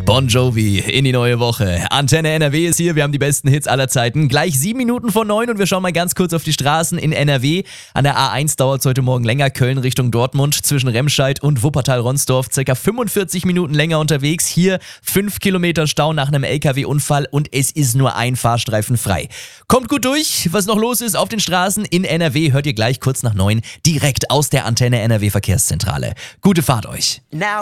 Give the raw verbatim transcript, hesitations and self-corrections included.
Bon Jovi in die neue Woche. Antenne N R W ist hier, wir haben die besten Hits aller Zeiten. Gleich sieben Minuten vor neun und wir schauen mal ganz kurz auf die Straßen in N R W. An der A eins dauert es heute Morgen länger, Köln Richtung Dortmund, zwischen Remscheid und Wuppertal-Ronsdorf circa fünfundvierzig Minuten länger unterwegs. Hier fünf Kilometer Stau nach einem L K W-Unfall und es ist nur ein Fahrstreifen frei. Kommt gut durch, was noch los ist auf den Straßen in N R W, hört ihr gleich kurz nach neun direkt aus der Antenne N R W Verkehrszentrale. Gute Fahrt euch. Now